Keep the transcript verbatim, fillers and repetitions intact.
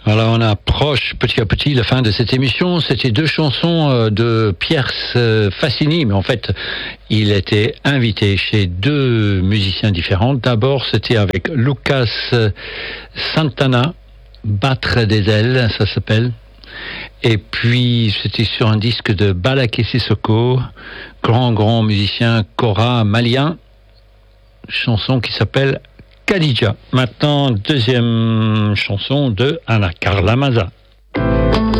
Voilà, on approche petit à petit la fin de cette émission. C'était deux chansons de Pierre Fassini, mais en fait, il était invité chez deux musiciens différents. D'abord, c'était avec Lucas Santana, Battre des ailes, ça s'appelle. Et puis, c'était sur un disque de Balaké Sissoko, grand, grand musicien kora malien, chanson qui s'appelle Khadija. Maintenant, deuxième chanson de Ana Carla Maza.